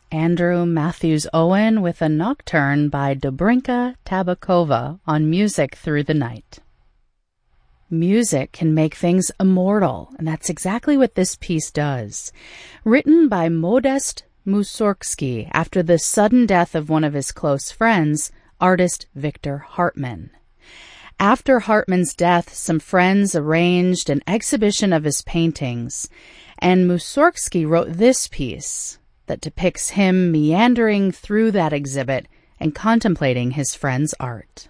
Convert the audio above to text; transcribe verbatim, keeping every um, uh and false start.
Andrew Matthews Owen with a nocturne by Dobrinka Tabakova on Music Through the Night. Music can make things immortal, and that's exactly what this piece does. Written by Modest Mussorgsky after the sudden death of one of his close friends, artist Victor Hartmann. After Hartmann's death, some friends arranged an exhibition of his paintings, and Mussorgsky wrote this piece that depicts him meandering through that exhibit and contemplating his friend's art.